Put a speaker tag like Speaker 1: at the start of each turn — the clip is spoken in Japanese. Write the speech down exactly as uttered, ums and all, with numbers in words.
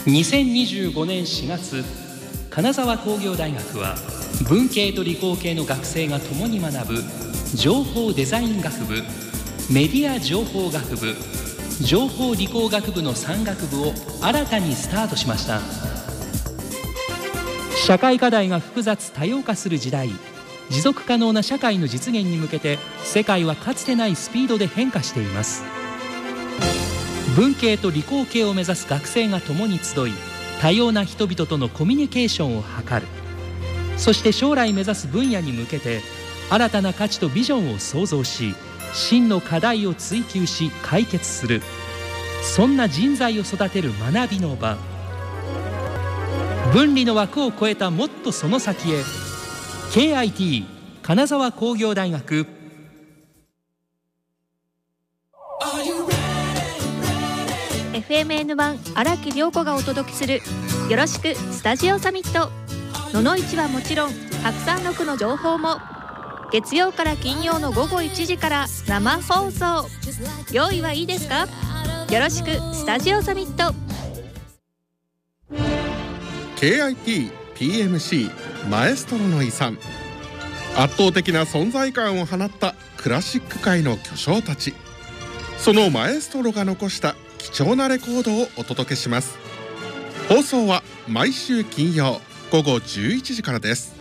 Speaker 1: にせんにじゅうごねんしがつ、金沢工業大学は文系と理工系の学生が共に学ぶ情報デザイン学部、メディア情報学部、情報理工学部のさん学部を新たにスタートしました。社会課題が複雑多様化する時代、持続可能な社会の実現に向けて世界はかつてないスピードで変化しています。文系と理工系を目指す学生が共に集い、多様な人々とのコミュニケーションを図る。そして将来目指す分野に向けて新たな価値とビジョンを創造し、真の課題を追求し解決する、そんな人材を育てる学びの場。分離の枠を超えたもっとその先へ。 ケーアイティー 金沢工業大学。
Speaker 2: エフエムエヌワン 荒木涼子がお届けするよろしくスタジオサミット。野々市はもちろんたくさんの区の情報も月曜から金曜の午後いちじから生放送。用意はいいですか？よろしくスタジオサミット。
Speaker 3: ケーアイティー ピーエムシー マエストロの遺産。圧倒的な存在感を放ったクラシック界の巨匠たち、そのマエストロが残した貴重なレコードをお届けします。放送は毎週金曜午後じゅういちじからです。